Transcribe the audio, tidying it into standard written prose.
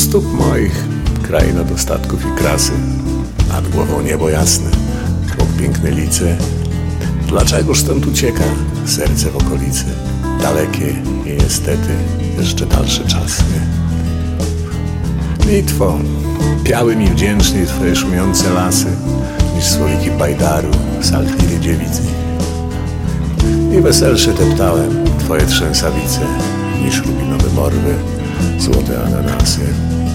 stóp moich kraina dostatków i krasy, nad głową niebo jasne, krok piękne lice. Dlaczegoż stąd ucieka serce w okolicy? Dalekie i niestety jeszcze dalsze czasy. Litwo, piały mi wdzięczniej twoje szumiące lasy, niż słowiki bajdaru, salfiry dziewicy. I weselsze deptałem twoje trzęsawice, niż rubinowe morwy, złote ananasy.